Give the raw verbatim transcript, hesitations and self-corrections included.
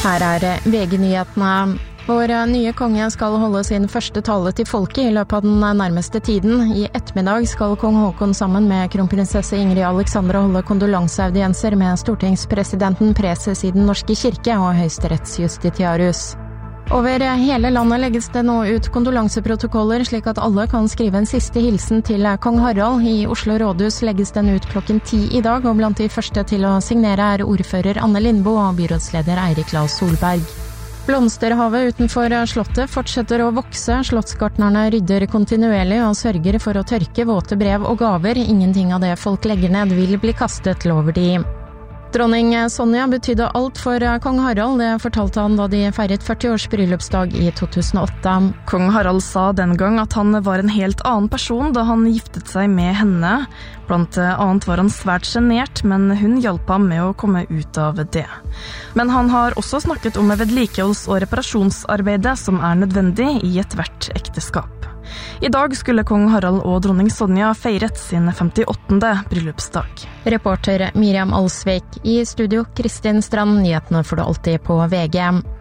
Her er V G-nyhetene. Vår nye konge skal holde sin første tale til folket i løpet av den nærmeste tiden. I ettermiddag skal kong Håkon sammen med kronprinsesse Ingrid Alexandra holde kondolanseaudienser med stortingspresidenten, preses i den norske kirke og høyesterettsjustitiarius. Over hele landet legges det nå ut kondolanseprotokoller, slik at alle kan skrive en siste hilsen til kong Harald. I Oslo rådhus legges den ut klokken ti i dag, og blant de første til å signere er ordfører Anne Lindboe og byrådsleder Eirik Laus Solberg. Blomsterhavet utenfor slottet fortsetter å vokse. Slottsgartnerne rydder kontinuerlig og sørger for å tørke våte brev og gaver. Ingenting av det folk legger ned vil bli kastet, lover de. Dronning Sonja betydde alt for kong Harald, det fortalte han da de feiret førti års bryllupsdag i to tusen og åtte. Kong Harald sa den gang at han var en helt annen person da han giftet seg med henne. Blant annet var han svært genert, men hun hjalp ham med å komme ut av det. Men han har også snakket om vedlikeholds- og reparasjonsarbeidet som er nødvendig i et hvert ekteskap. I dag skulle kong Harald og dronning Sonja feiret sin femtiåttende bryllupsdag. Reporter Miriam Alsvik. I studio Kristin Strand, nyhetene får du alltid på V G.